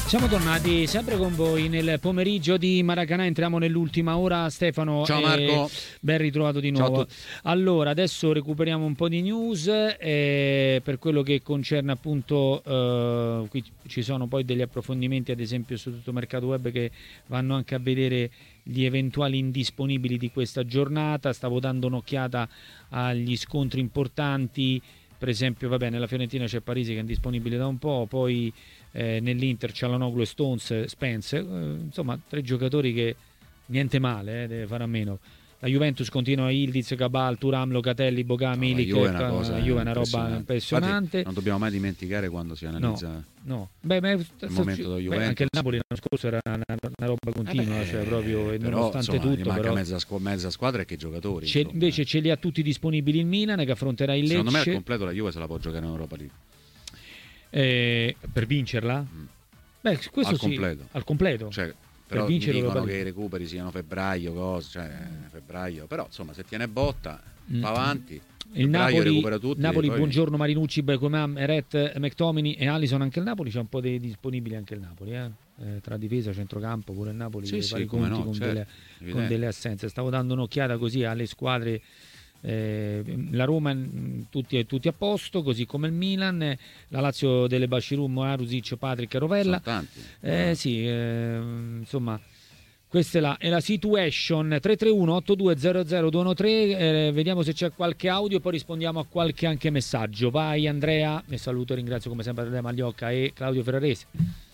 Siamo tornati sempre con voi nel pomeriggio di Maracanã, entriamo nell'ultima ora. Stefano, ciao Marco, ben ritrovato di nuovo. Allora, adesso recuperiamo un po' di news per quello che concerne appunto, qui ci sono poi degli approfondimenti ad esempio su tutto mercato web che vanno anche a vedere gli eventuali indisponibili di questa giornata. Stavo dando un'occhiata agli scontri importanti, per esempio nella Fiorentina c'è Parisi che è indisponibile da un po', poi nell'Inter Çalhanoğlu e Stones, Spence, insomma 3 giocatori che niente male, deve fare a meno. La Juventus continua Ildiz, Cabal, Thuram, Locatelli, Boga, Milik. La Juve è una roba impressionante. Infatti, non dobbiamo mai dimenticare quando si analizza il momento dello Juventus. Anche il Napoli l'anno scorso era una roba continua, cioè proprio però, nonostante insomma, tutto. Manca però mezza squadra e che giocatori. Invece ce li ha tutti disponibili il Milan che affronterà il Lecce. Secondo me al completo la Juve se la può giocare in Europa League. Per vincerla? Questo al completo. Cioè, però mi dicono che i recuperi siano febbraio, febbraio, però insomma se tiene botta va avanti. Il Napoli recupera tutti. Napoli, buongiorno Marinucci, Beckham, Eret, McTominay e Alisson. Anche il Napoli c'è un po' di disponibili anche il Napoli, tra difesa, centrocampo, pure il Napoli sì, con delle assenze. Stavo dando un'occhiata così alle squadre. La Roma tutti a posto, così come il Milan, la Lazio delle Bashiru, Marusic, Patrick e Rovella. Insomma, questa è la situation. 331-8200-213. Vediamo se c'è qualche audio, poi rispondiamo a qualche anche messaggio. Vai Andrea, e saluto e ringrazio come sempre Andrea Magliocca e Claudio Ferrarese.